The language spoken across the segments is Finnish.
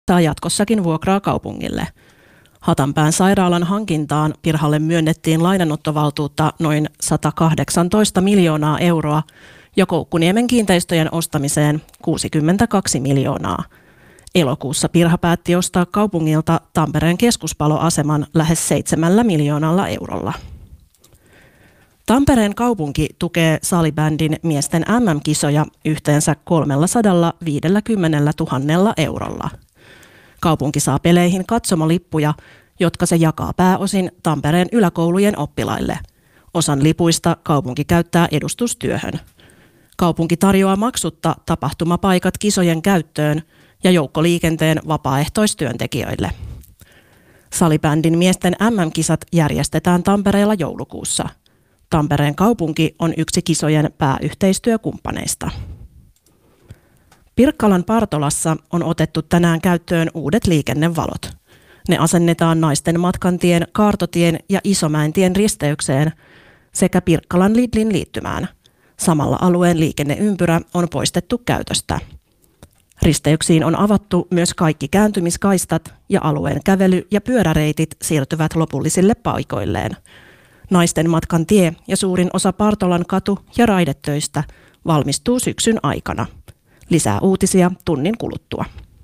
omistaa jatkossakin vuokraa kaupungille. Hatanpään sairaalan hankintaan Pirhalle myönnettiin lainanottovaltuutta noin 118 miljoonaa euroa ja Koukkuniemen kiinteistöjen ostamiseen 62 miljoonaa. Elokuussa Pirha päätti ostaa kaupungilta Tampereen keskuspaloaseman lähes 7 miljoonalla eurolla. Tampereen kaupunki tukee salibändin miesten MM-kisoja yhteensä 350 000 eurolla. Kaupunki saa peleihin katsomolippuja, jotka se jakaa pääosin Tampereen yläkoulujen oppilaille. Osan lipuista kaupunki käyttää edustustyöhön. Kaupunki tarjoaa maksutta tapahtumapaikat kisojen käyttöön ja joukkoliikenteen vapaaehtoistyöntekijöille. Salibändin miesten MM-kisat järjestetään Tampereella joulukuussa. Tampereen kaupunki on yksi kisojen pääyhteistyökumppaneista. Pirkkalan Partolassa on otettu tänään käyttöön uudet liikennevalot. Ne asennetaan Naisten matkantien, Kaartotien ja Isomäentien risteykseen sekä Pirkkalan Lidlin liittymään. Samalla alueen liikenneympyrä on poistettu käytöstä. Risteyksiin on avattu myös kaikki kääntymiskaistat ja alueen kävely- ja pyöräreitit siirtyvät lopullisille paikoilleen. Naisten matkan tie ja suurin osa Partolan katu- ja raidetöistä valmistuu syksyn aikana. Lisää uutisia tunnin kuluttua.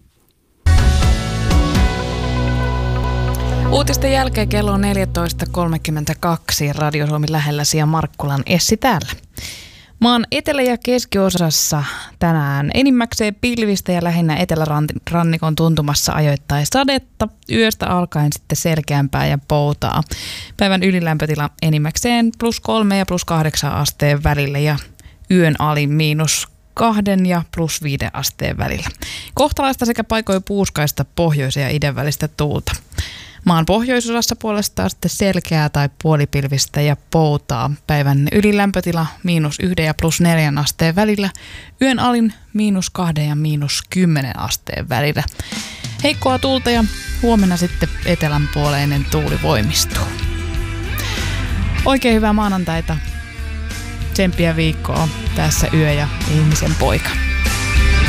Uutisten jälkeen kello on 14.32. Radio Suomi lähelläsi ja Markkulan Essi täällä. Maan etelä- ja keskiosassa tänään enimmäkseen pilvistä ja lähinnä etelärannikon tuntumassa ajoittain sadetta. Yöstä alkaen sitten selkeämpää ja poutaa. Päivän ylilämpötila enimmäkseen +3 ja +8 asteen välillä ja yön alin -2 ja +5 asteen välillä. Kohtalaista sekä paikoin puuskaista pohjoisen ja idän välistä tuulta. Maan pohjoisosassa puolestaan sitten selkeää tai puolipilvistä ja poutaa. Päivän ylilämpötila -1 ja +4 asteen välillä. Yön alin -2 ja -10 asteen välillä. Heikkoa tuulta ja huomenna sitten etelänpuoleinen tuuli voimistuu. Oikein hyvää maanantaita. Tsemppiä viikkoa. Tässä Yö ja ihmisen poika.